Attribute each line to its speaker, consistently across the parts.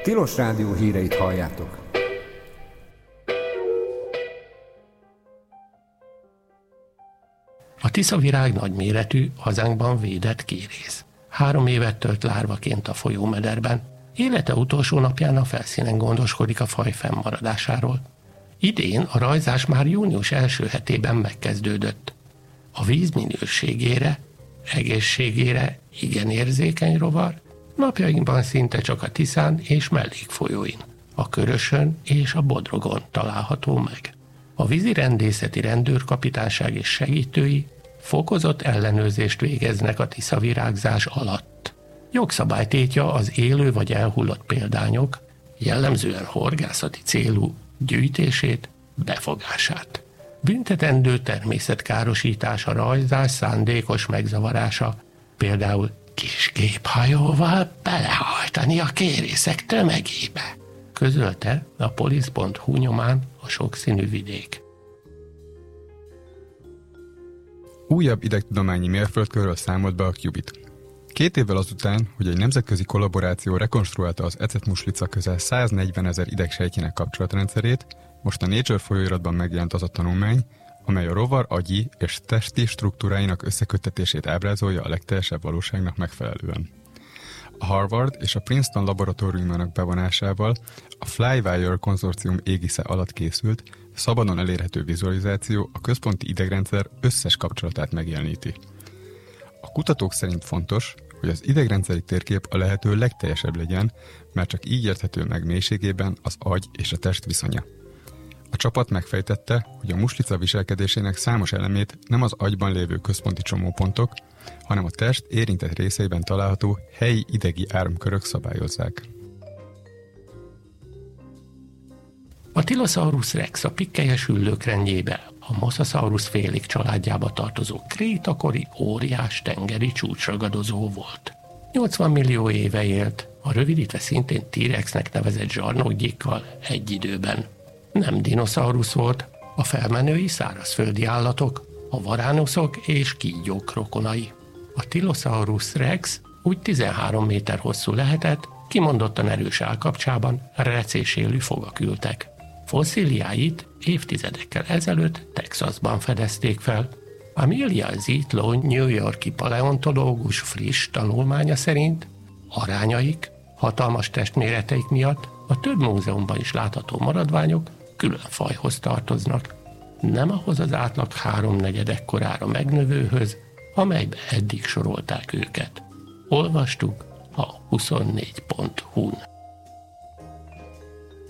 Speaker 1: A Tilos Rádió híreit halljátok.
Speaker 2: A tiszavirág nagyméretű, hazánkban védett kérész. 3 évet tölt lárvaként a folyómederben. Élete utolsó napján a felszínen gondoskodik a faj fennmaradásáról. Idén a rajzás már június első hetében megkezdődött. A víz minőségére, egészségére igen érzékeny rovar, napjainkban szinte csak a Tiszán és mellékfolyóin, a Körösön és a Bodrogon található meg. A vízirendészeti rendőrkapitányság és segítői fokozott ellenőrzést végeznek a tiszavirágzás alatt. Jogszabály tiltja az élő vagy elhullott példányok, jellemzően horgászati célú gyűjtését, befogását. Büntetendő természetkárosítás, rajzás szándékos megzavarása, például kis géphajóval belehajtani a kérészek tömegébe, közölte a polisz.hu nyomán a sokszínű vidék.
Speaker 3: Újabb idegtudományi mérföldkörről számolt be a Qubit. 2 évvel azután, hogy egy nemzetközi kollaboráció rekonstruálta az ecetmuslica közel 140 000 idegsejtjének kapcsolatrendszerét, most a Nature folyóiratban megjelent az a tanulmány, amely a rovar agyi és testi struktúráinak összeköttetését ábrázolja a legteljesebb valóságnak megfelelően. A Harvard és a Princeton laboratóriumának bevonásával a Flywire konzorcium égisze alatt készült, szabadon elérhető vizualizáció a központi idegrendszer összes kapcsolatát megjeleníti. A kutatók szerint fontos, hogy az idegrendszeri térkép a lehető legteljesebb legyen, mert csak így érthető meg mélységében az agy és a test viszonya. A csapat megfejtette, hogy a muslica viselkedésének számos elemét nem az agyban lévő központi csomópontok, hanem a test érintett részeiben található helyi idegi áramkörök szabályozzák.
Speaker 2: A Tylosaurus rex a pikkelyes hüllők rendjébe, a Mosasaurus félék családjába tartozó krétakori óriás tengeri csúcsragadozó volt. 80 millió éve élt, a rövidítve szintén T-rexnek nevezett zsarnokgyékkal egy időben. Nem dinoszaurusz volt, a felmenői szárazföldi állatok, a varánuszok és kígyók rokonai. A Tylosaurus rex úgy 13 méter hosszú lehetett, kimondottan erős állkapcsában recésélű fogak ültek. Fosszíliáit évtizedekkel ezelőtt Texasban fedezték fel. Amelia Zitlow New York-i paleontológus friss tanulmánya szerint arányaik, hatalmas testméreteik miatt a több múzeumban is látható maradványok külön fajhoz tartoznak. Nem ahhoz az átlag 3/4 ekkorára megnövőhöz, amelybe eddig sorolták őket. Olvastuk a 24.hu-n.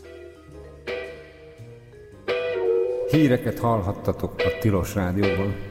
Speaker 1: Híreket hallhattatok a Tilos Rádióban.